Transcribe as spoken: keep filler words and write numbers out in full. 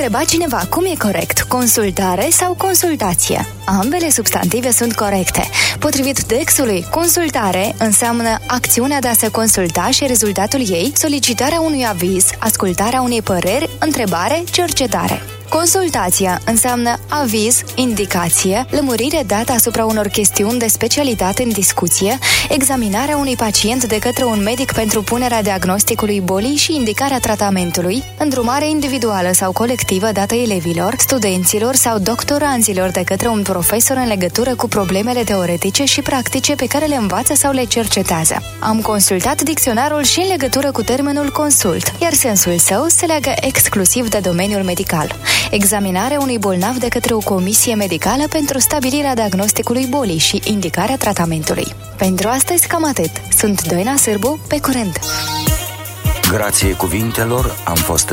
Întreba cineva cum e corect, consultare sau consultație. Ambele substantive sunt corecte. Potrivit Dexului, consultare înseamnă acțiunea de a se consulta și rezultatul ei, solicitarea unui aviz, ascultarea unei păreri, întrebare, cercetare. Consultația înseamnă aviz, indicație, lămurire dată asupra unor chestiuni de specialitate în discuție, examinarea unui pacient de către un medic pentru punerea diagnosticului bolii și indicarea tratamentului, îndrumare individuală sau colectivă dată elevilor, studenților sau doctoranzilor de către un profesor în legătură cu problemele teoretice și practice pe care le învață sau le cercetează. Am consultat dicționarul și în legătură cu termenul consult, iar sensul său se leagă exclusiv de domeniul medical. Examinarea unui bolnav de către o comisie medicală pentru stabilirea diagnosticului bolii și indicarea tratamentului. Pentru astăzi cam atât. Sunt Doina Sârbu, pe curând! Grație cuvintelor am fost